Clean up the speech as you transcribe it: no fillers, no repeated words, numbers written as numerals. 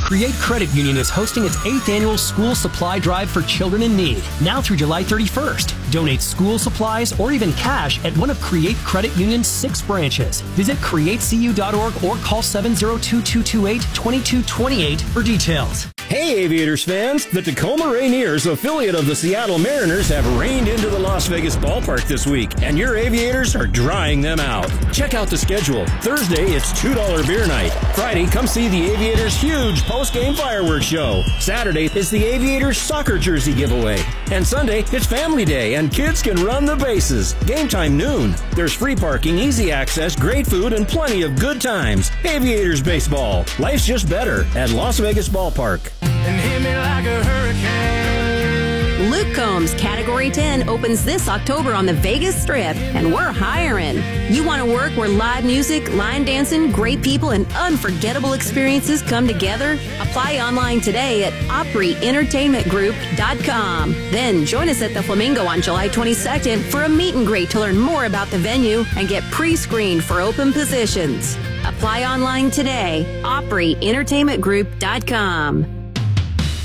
Create Credit Union is hosting its 8th annual school supply drive for children in need, now through July 31st. Donate school supplies or even cash at one of Create Credit Union's 6 branches. Visit createcu.org or call 702-228-2228 for details. Hey Aviators fans, the Tacoma Rainiers, affiliate of the Seattle Mariners, have rained into the Las Vegas ballpark this week, and your Aviators are drying them out. Check out the schedule. Thursday, it's $2 beer night. Friday, come see the Aviators' huge post-game fireworks show. Saturday, it's the Aviators soccer jersey giveaway. And Sunday, it's family day, and kids can run the bases. Game time noon. There's free parking, easy access, great food, and plenty of good times. Aviators baseball. Life's just better at Las Vegas Ballpark. And hit me like a hurricane. Luke Combs Category 10 opens this October on the Vegas Strip, and we're hiring. You want to work where live music, line dancing, great people, and unforgettable experiences come together? Apply online today at OpryEntertainmentGroup.com. Then join us at the Flamingo on July 22nd for a meet and greet to learn more about the venue and get pre-screened for open positions. Apply online today, OpryEntertainmentGroup.com.